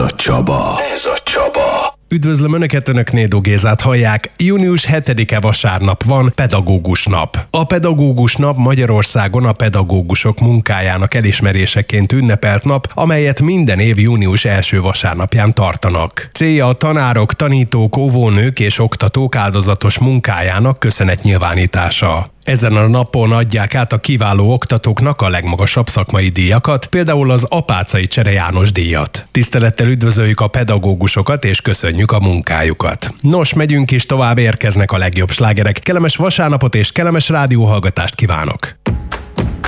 a Csaba. Üdvözlöm Önöket, Önök Nédó Gézát hallják. Június 7-e vasárnap van, pedagógus nap. A pedagógus nap Magyarországon a pedagógusok munkájának elismeréseként ünnepelt nap, amelyet minden év június első vasárnapján tartanak. Célja a tanárok, tanítók, óvónők és oktatók áldozatos munkájának köszönetnyilvánítása. Ezen a napon adják át a kiváló oktatóknak a legmagasabb szakmai díjakat, például az Apáczai Csere János díjat. Tisztelettel üdvözöljük a pedagógusokat és köszönjük a munkájukat. Nos, megyünk is tovább, érkeznek a legjobb slágerek. Kellemes vasárnapot és kellemes rádióhallgatást kívánok!